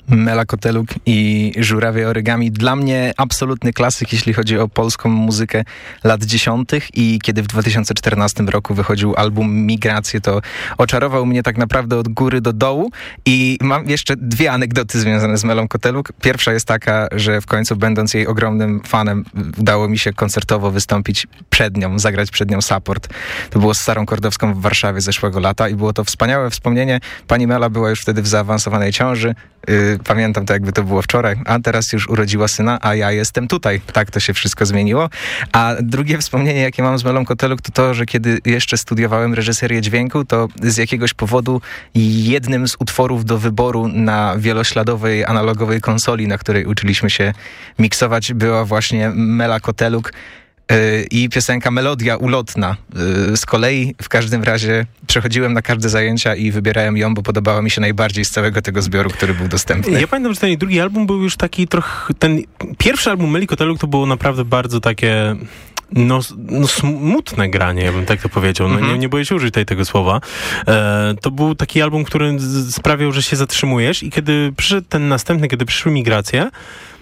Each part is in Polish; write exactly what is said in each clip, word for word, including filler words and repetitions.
Mela Koteluk i Żurawie Origami. Dla mnie absolutny klasyk, jeśli chodzi o polską muzykę lat dziesiątych i kiedy w dwa tysiące czternastym roku wychodził album Migracje, to oczarował mnie tak naprawdę od góry do dołu i mam jeszcze dwie anegdoty związane z Melą Koteluk. Pierwsza jest taka, że w końcu będąc jej ogromnym fanem udało mi się koncertowo wystąpić przed nią, zagrać przed nią support. To było z Sarą Kordowską w Warszawie zeszłego lata i było to wspaniałe wspomnienie. Pani Mela była już wtedy w zaawansowanej ciąży. Yy, pamiętam to, jakby to było wczoraj, a teraz już urodziła syna, a ja jestem tutaj. Tak to się wszystko zmieniło. A drugie wspomnienie, jakie mam z Melą Koteluk, to to, że kiedy jeszcze studiowałem reżyserię dźwięku, to z jakiegoś powodu jednym z utworów do wyboru na wielośladowej, analogowej konsoli, na której uczyliśmy się miksować, była właśnie Mela Koteluk i piosenka Melodia ulotna. Z kolei w każdym razie przechodziłem na każde zajęcia i wybierałem ją, bo podobała mi się najbardziej z całego tego zbioru, który był dostępny. Ja pamiętam, że ten drugi album był już taki trochę... Ten pierwszy album Meli Koteluk to było naprawdę bardzo takie... No, no smutne granie, ja bym tak to powiedział. No, mm-hmm. nie, nie boję się użyć tutaj tego słowa. E, to był taki album, który z- sprawiał, że się zatrzymujesz i kiedy przyszedł ten następny, kiedy przyszły Migracje,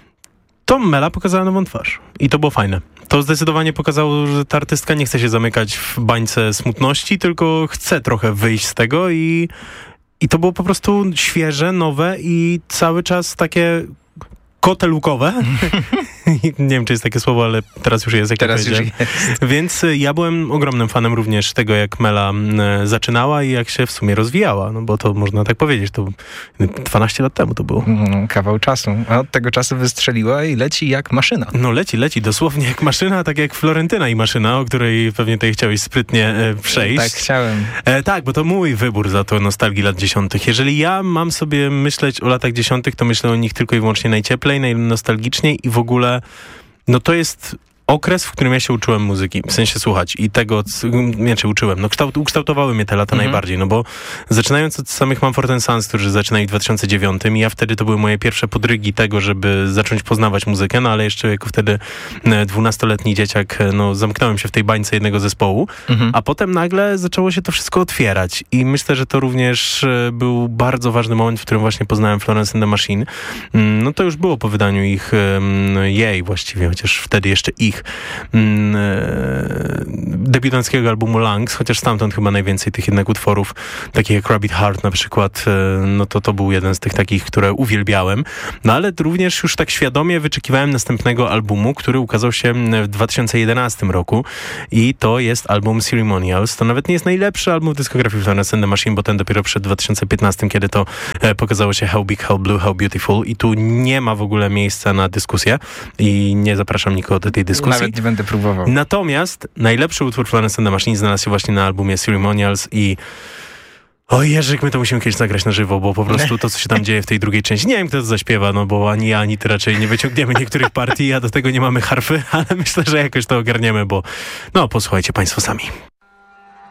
to Mela pokazała nową twarz. I to było fajne. To zdecydowanie pokazało, że ta artystka nie chce się zamykać w bańce smutności, tylko chce trochę wyjść z tego i, i to było po prostu świeże, nowe i cały czas takie kotelukowe. Nie wiem, czy jest takie słowo, ale teraz już jest. Jak teraz już jest. Więc ja byłem ogromnym fanem również tego, jak Mela e, zaczynała i jak się w sumie rozwijała, no bo to można tak powiedzieć, to dwanaście lat temu to było. Mm, kawał czasu. A od tego czasu wystrzeliła i leci jak maszyna. No leci, leci, dosłownie jak maszyna, tak jak Florentyna i maszyna, o której pewnie tutaj chciałeś sprytnie e, przejść. Tak, chciałem. E, tak, bo to mój wybór za to nostalgii lat dziesiątych. Jeżeli ja mam sobie myśleć o latach dziesiątych, to myślę o nich tylko i wyłącznie najcieplej, najnostalgiczniej i w ogóle no to jest okres, w którym ja się uczyłem muzyki, w sensie słuchać i tego, nie czy uczyłem, no kształt, ukształtowały mnie te lata mhm. najbardziej, no bo zaczynając od samych Mumford and Sons, którzy zaczynali w dwa tysiące dziewiątym i ja wtedy to były moje pierwsze podrygi tego, żeby zacząć poznawać muzykę, no ale jeszcze jako wtedy dwunastoletni dzieciak, no zamknąłem się w tej bańce jednego zespołu, mhm. a potem nagle zaczęło się to wszystko otwierać i myślę, że to również był bardzo ważny moment, w którym właśnie poznałem Florence and the Machine. No to już było po wydaniu ich, jej właściwie, chociaż wtedy jeszcze ich debiutanckiego albumu Lungs, chociaż stamtąd chyba najwięcej tych jednak utworów, takich jak Rabbit Heart na przykład, no to to był jeden z tych takich, które uwielbiałem. No ale również już tak świadomie wyczekiwałem następnego albumu, który ukazał się w dwa tysiące jedenastym roku i to jest album Ceremonials. To nawet nie jest najlepszy album w dyskografii Florence and the Machine, bo ten dopiero przed dwa tysiące piętnastym, kiedy to pokazało się How Big, How Blue, How Beautiful i tu nie ma w ogóle miejsca na dyskusję i nie zapraszam nikogo do tej dyskusji. Nawet nie będę próbował. Natomiast najlepszy utwór Florence and the Machine znalazł się właśnie na albumie Ceremonials i o Jerzyk, my to musimy kiedyś nagrać na żywo, bo po prostu to, co się tam dzieje w tej drugiej części, nie wiem, kto to zaśpiewa, no bo ani ja, ani ty raczej nie wyciągniemy niektórych partii, a do tego nie mamy harfy, ale myślę, że jakoś to ogarniemy, bo no posłuchajcie państwo sami.